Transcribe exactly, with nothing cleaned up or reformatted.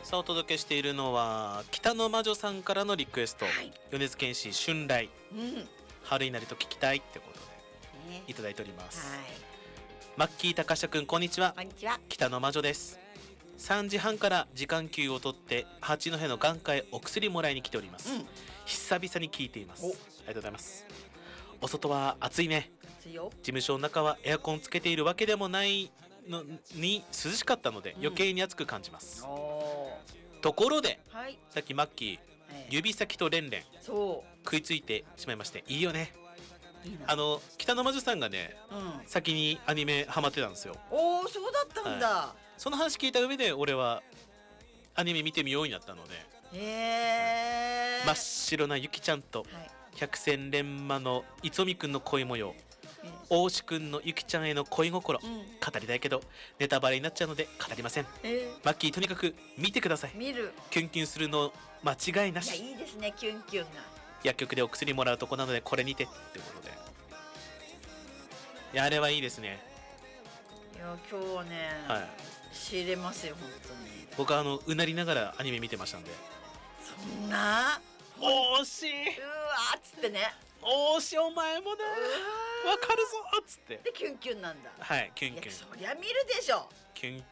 さあお届けしているのは北の魔女さんからのリクエスト、 はい米津玄師春来うん春になると聞きたいってことでねいただいております。 はいマッキー高下くんこんにちは。 こんにちは。 北の魔女です。さんじはんから時間給を取って八戸の眼科へお薬もらいに来ております、 うん久々に聞いています。 おありがとうございます。お外は暑いね。 強事務所の中はエアコンつけているわけでもないのに涼しかったので余計に暑く感じます、 おーところではい、 さっきマッキーええ指先とレンレンそ食いついてしまいまして、いいよね。 ういいなあの北の魔女さんがねうん先にアニメハマってたんですよ。 おおそうだったんだ、 その話聞いた上で俺はアニメ見てみようになったので、 へえ真っ白なゆきちゃんとはい百戦錬磨のいつおみくんの恋模様、 え大志くんのゆきちゃんへの恋心、 うん語りたいけどネタバレになっちゃうので語りません。 えマッキーとにかく見てください。 見るキュンキュンするの間違いないやし、 いいですねキュンキュンが薬局でお薬もらうとこなのでこれにてってことで、いやあれはいいですね。 いや今日はね、 はい仕入れますよ本当に。 僕はあのうなりながらアニメ見てましたんで、 そんな惜しいうわーっつってね惜しいお前もなわかるぞっつって、 でキュンキュンなんだ。 はいキュンキュンいやそりゃ見るでしょ。 キュン